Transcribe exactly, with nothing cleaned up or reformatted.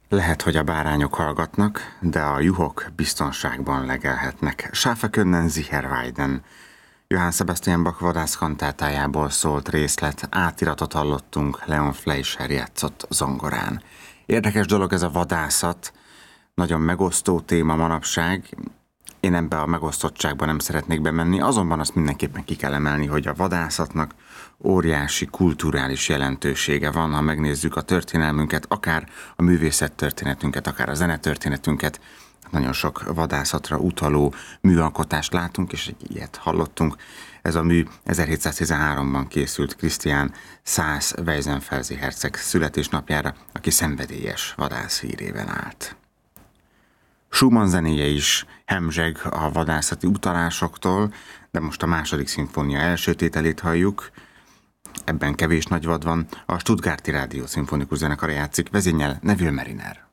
Lehet, hogy a bárányok hallgatnak, de a juhok biztonságban legelhetnek. Schafe können sicher weiden. Johann Sebastian Bach vadászkantátájából szólt részlet, átiratot hallottunk, Leon Fleischer játszott zongorán. Érdekes dolog ez a vadászat, nagyon megosztó téma manapság. Én ebbe a megosztottságba nem szeretnék bemenni, azonban azt mindenképpen ki kell emelni, hogy a vadászatnak óriási kulturális jelentősége van, ha megnézzük a történelmünket, akár a művészettörténetünket, akár a zenetörténetünket. Nagyon sok vadászatra utaló műalkotást látunk, és egy ilyet hallottunk. Ez a mű ezerhétszáztizenháromban készült Christian Sass Weissenfels herceg születésnapjára, aki szenvedélyes vadász hírében állt. Schumann zenéje is hemzseg a vadászati utalásoktól, de most a második szimfónia első tételét halljuk. Ebben kevés nagy vad van, a Stuttgarti Rádió szimfonikus zenekara játszik, vezényel Neville Mariner.